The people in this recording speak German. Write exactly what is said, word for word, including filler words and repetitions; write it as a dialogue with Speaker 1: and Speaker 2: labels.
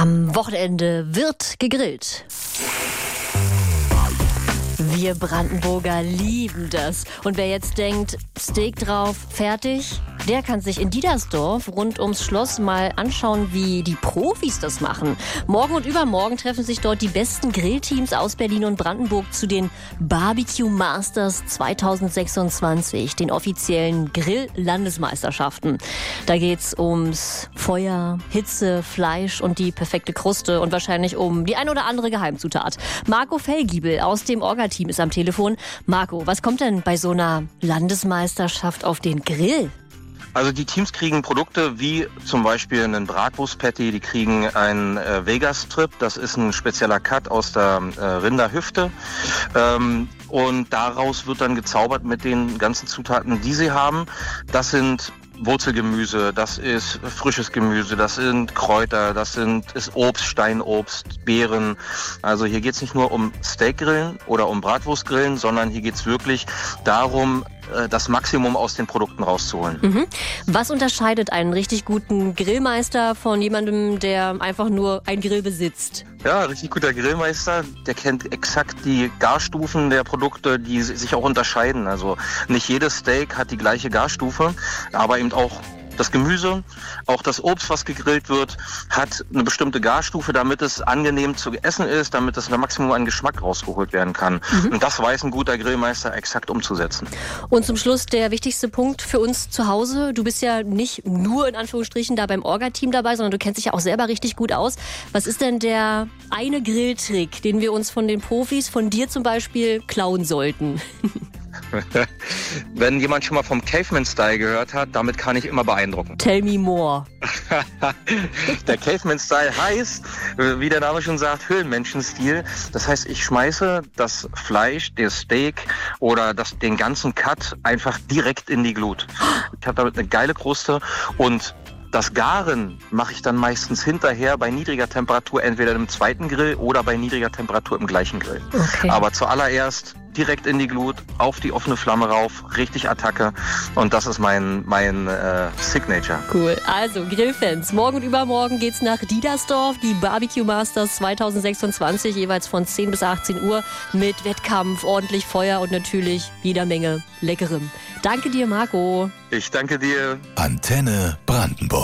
Speaker 1: Am Wochenende wird gegrillt. Wir Brandenburger lieben das. Und wer jetzt denkt, Steak drauf, fertig, der kann sich in Diedersdorf rund ums Schloss mal anschauen, wie die Profis das machen. Morgen und übermorgen treffen sich dort die besten Grillteams aus Berlin und Brandenburg zu den Barbecue Masters zweitausendsechsundzwanzig, den offiziellen Grill-Landesmeisterschaften. Da geht's ums Feuer, Hitze, Fleisch und die perfekte Kruste und wahrscheinlich um die ein oder andere Geheimzutat. Marco Fellgiebel aus dem Orga-Team ist am Telefon. Marco, was kommt denn bei so einer Landesmeisterschaft auf den Grill?
Speaker 2: Also die Teams kriegen Produkte wie zum Beispiel einen Bratwurst-Patty, die kriegen einen äh, Vegas-Strip, das ist ein spezieller Cut aus der äh, Rinderhüfte. Ähm, und daraus wird dann gezaubert mit den ganzen Zutaten, die sie haben. Das sind Wurzelgemüse, das ist frisches Gemüse, das sind Kräuter, das sind ist Obst, Steinobst, Beeren. Also hier geht es nicht nur um Steakgrillen oder um Bratwurstgrillen, sondern hier geht es wirklich darum, das Maximum aus den Produkten rauszuholen.
Speaker 1: Mhm. Was unterscheidet einen richtig guten Grillmeister von jemandem, der einfach nur einen Grill besitzt?
Speaker 2: Ja, richtig guter Grillmeister, der kennt exakt die Garstufen der Produkte, die sich auch unterscheiden. Also nicht jedes Steak hat die gleiche Garstufe, aber eben auch das Gemüse, auch das Obst, was gegrillt wird, hat eine bestimmte Garstufe, damit es angenehm zu essen ist, damit es ein Maximum an Geschmack rausgeholt werden kann. Mhm. Und das weiß ein guter Grillmeister exakt umzusetzen.
Speaker 1: Und zum Schluss der wichtigste Punkt für uns zu Hause. Du bist ja nicht nur in Anführungsstrichen da beim Orga-Team dabei, sondern du kennst dich ja auch selber richtig gut aus. Was ist denn der eine Grilltrick, den wir uns von den Profis, von dir zum Beispiel, klauen sollten?
Speaker 2: Wenn jemand schon mal vom Caveman-Style gehört hat, damit kann ich immer beeindrucken.
Speaker 1: Tell me more.
Speaker 2: Der Caveman-Style heißt, wie der Name schon sagt, Höhlenmenschenstil. Das heißt, ich schmeiße das Fleisch, das Steak oder das, den ganzen Cut einfach direkt in die Glut. Ich habe damit eine geile Kruste und das Garen mache ich dann meistens hinterher bei niedriger Temperatur, entweder im zweiten Grill oder bei niedriger Temperatur im gleichen Grill. Okay. Aber zuallererst direkt in die Glut, auf die offene Flamme rauf, richtig Attacke. Und das ist mein, mein äh, Signature.
Speaker 1: Cool. Also Grillfans, morgen und übermorgen geht's nach Diedersdorf, die Barbecue Masters zweitausendsechsundzwanzig, jeweils von zehn bis achtzehn Uhr mit Wettkampf, ordentlich Feuer und natürlich jeder Menge Leckerem. Danke dir, Marco.
Speaker 2: Ich danke dir.
Speaker 3: Antenne Brandenburg.